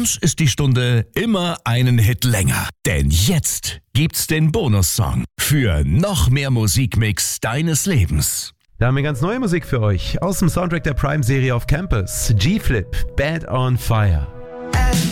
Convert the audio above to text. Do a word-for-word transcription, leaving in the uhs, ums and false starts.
uns ist die Stunde immer einen Hit länger. Denn jetzt gibt's den Bonussong für noch mehr Musikmix deines Lebens. Da haben wir ganz neue Musik für euch aus dem Soundtrack der Prime-Serie auf Campus. G-Flip, Bad on Fire.